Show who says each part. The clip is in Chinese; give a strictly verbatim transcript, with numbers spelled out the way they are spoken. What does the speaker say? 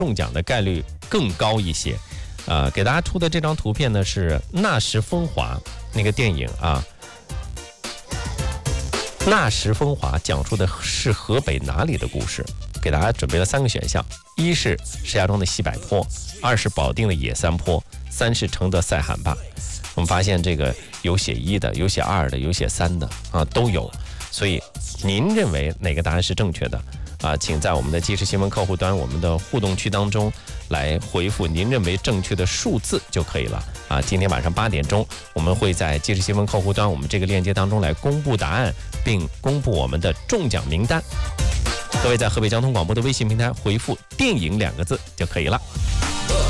Speaker 1: 中奖的概率更高一些。呃，给大家出的这张图片呢是《那时风华》那个电影啊，《那时风华》讲述的是河北哪里的故事？给大家准备了三个选项：一是石家庄的西柏坡，二是保定的野三坡，三是承德赛罕坝。我们发现这个有写一的，有写二的，有写三的啊，都有。所以您认为哪个答案是正确的啊？请在我们的即时新闻客户端我们的互动区当中来回复您认为正确的数字就可以了啊！今天晚上八点钟，我们会在即时新闻客户端我们这个链接当中来公布答案，并公布我们的中奖名单。各位在河北交通广播的微信平台回复“电影”两个字就可以了。